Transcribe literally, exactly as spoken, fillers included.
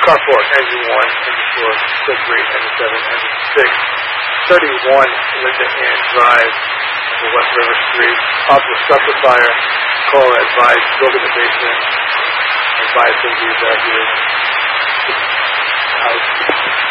Carport, engine one, engine four, engine three, engine seven, engine six, thirty-one Linda Ann Drive, number West River Street. Possible structure fire. Call advise building the basement. Advise to leave that here. House.